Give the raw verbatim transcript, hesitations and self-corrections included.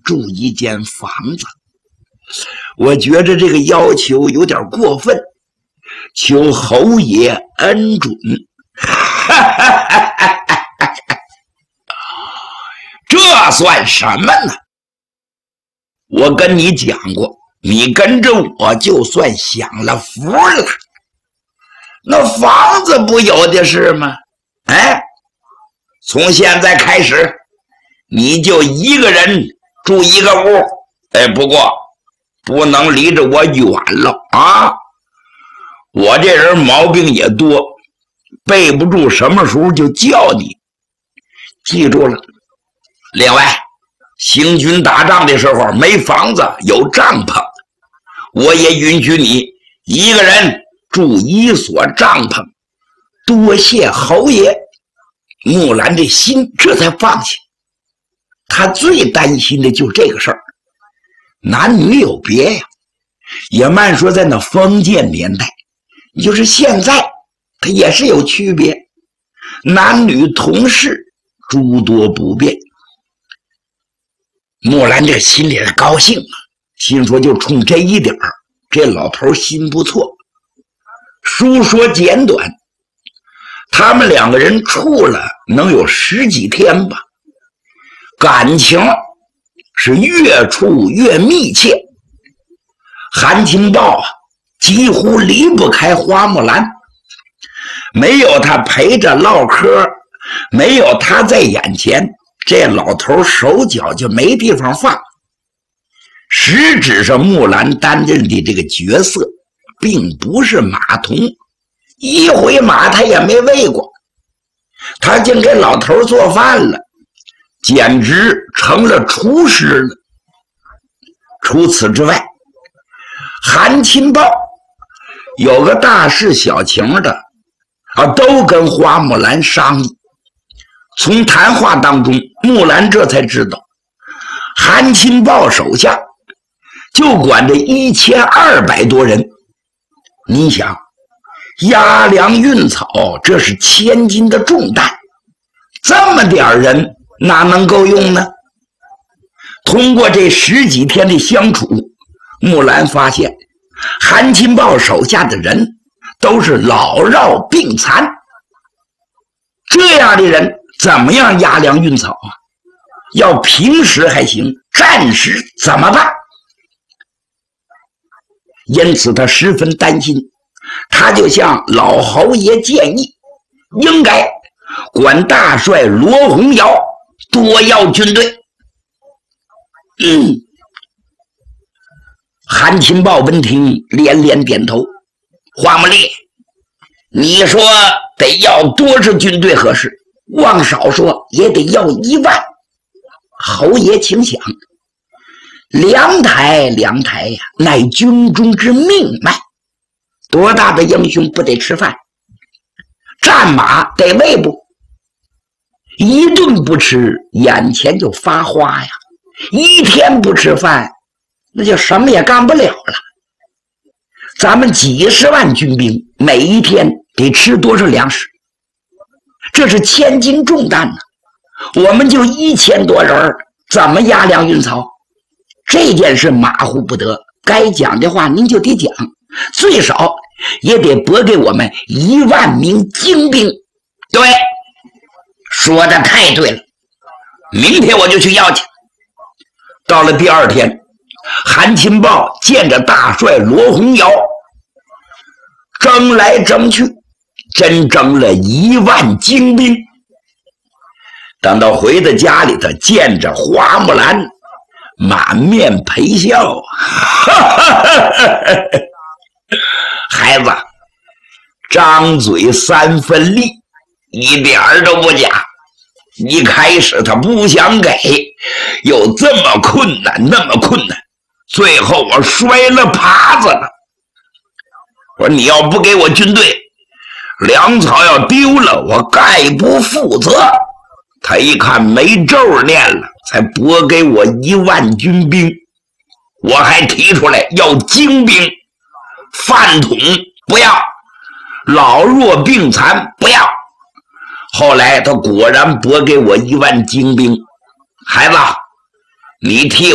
住一间房子。我觉着这个要求有点过分，求侯爷恩准。这算什么呢？我跟你讲过，你跟着我就算享了福了，那房子不有的是吗？哎，从现在开始你就一个人住一个屋，哎，不过不能离着我远了啊！我这人毛病也多，背不住什么时候就叫你，记住了。另外，行军打仗的时候没房子有帐篷，我也允许你一个人住一所帐篷。多谢侯爷。木兰这心这才放下，他最担心的就这个事儿，男女有别呀。也慢说在那封建年代，就是现在他也是有区别，男女同事诸多不便。木兰这心里高兴啊，心说就冲这一点儿，这老头心不错。书说简短，他们两个人处了能有十几天吧，感情是越处越密切。韩青豹啊，几乎离不开花木兰，没有他陪着唠嗑，没有他在眼前，这老头手脚就没地方放。实质上木兰担任的这个角色并不是马童，一回马他也没喂过，他竟给老头做饭了，简直成了厨师了。除此之外，韩青豹有个大事小情的啊，都跟花木兰商议。从谈话当中，木兰这才知道，韩青豹手下就管着一千二百多人。你想，押粮运草，这是千斤的重担，这么点人哪能够用呢？通过这十几天的相处，木兰发现韩青豹手下的人都是老弱病残，这样的人怎么样押粮运草啊？要平时还行，战时怎么办？因此他十分担心，他就向老侯爷建议，应该管大帅罗洪尧多要军队。嗯，韩青豹闻听连连点头。花木烈，你说得要多少军队合适？往少说也得要一万。侯爷请想，粮台粮台呀，乃军中之命脉，多大的英雄不得吃饭？战马得喂不？一顿不吃，眼前就发花呀；一天不吃饭，那就什么也干不了了。咱们几十万军兵，每一天得吃多少粮食？这是千斤重担呢。我们就一千多人，怎么押粮运草？这件事马虎不得，该讲的话您就得讲，最少也得拨给我们一万名精兵。对，说的太对了，明天我就去要去。到了第二天，韩青豹见着大帅罗洪尧，争来争去，真争了一万精兵。等到回到家里头，见着花木兰，满面陪笑。孩子，张嘴三分利，一点儿都不假。一开始他不想给，又这么困难那么困难，最后我摔了耙子了。我说你要不给我军队，粮草要丢了，我概不负责。他一看没咒念了，才拨给我一万军兵。我还提出来要精兵，饭桶不要，老弱病残不要。后来他果然拨给我一万精兵。孩子，你替